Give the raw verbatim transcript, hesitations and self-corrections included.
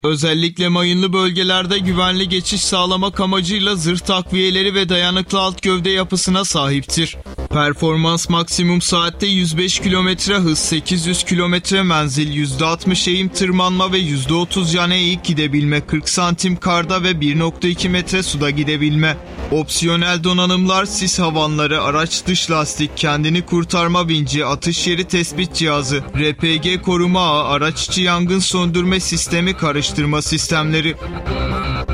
Özellikle mayınlı bölgelerde güvenli geçiş sağlamak amacıyla zırh takviyeleri ve dayanıklı alt gövde yapısına sahiptir. Performans maksimum saatte yüz beş kilometre hız, sekiz yüz kilometre menzil, yüzde altmış eğim tırmanma ve yüzde otuz yan eğik gidebilme, kırk santim karda ve bir nokta iki metre suda gidebilme. Opsiyonel donanımlar sis havanları, araç dış lastik, kendini kurtarma vinci, atış yeri tespit cihazı, R P G koruma ağı, araç içi yangın söndürme sistemi, karıştırma sistemleri.